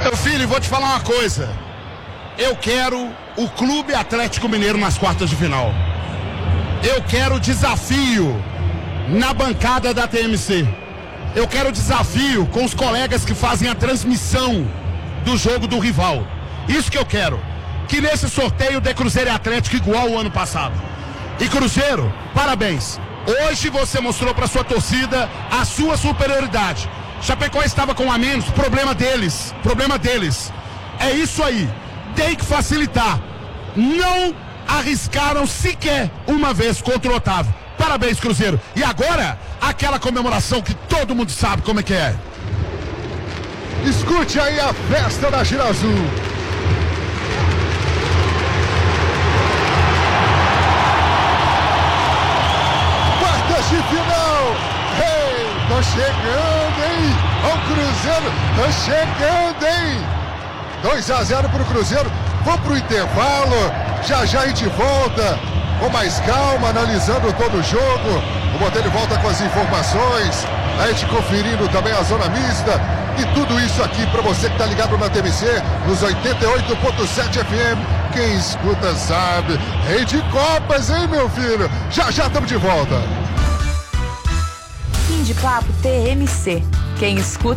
Meu filho, vou te falar uma coisa. Eu quero o Clube Atlético Mineiro nas quartas de final. Eu quero desafio na bancada da TMC. Eu quero desafio com os colegas que fazem a transmissão do jogo do rival. Isso que eu quero. Que nesse sorteio dê Cruzeiro e Atlético igual o ano passado. E Cruzeiro, parabéns. Hoje você mostrou para sua torcida a sua superioridade. Chapecoense estava com um a menos, problema deles. É isso aí. Tem que facilitar. Não arriscaram sequer uma vez contra o Otávio. Parabéns, Cruzeiro. E agora, aquela comemoração que todo mundo sabe como é que é. Escute aí a festa da Gira Azul. Quartas de final. Ei, tô chegando, hein? Ó o Cruzeiro, tô chegando, hein? 2-0 pro Cruzeiro. Vou pro intervalo. Já a gente volta com mais calma, analisando todo o jogo. O Botelho volta com as informações. A gente conferindo também a zona mista. E tudo isso aqui para você que tá ligado na TMC, nos 88.7 FM. Quem escuta sabe. Rei de Copas, hein, meu filho? Já estamos de volta. Fim de papo TMC. Quem escuta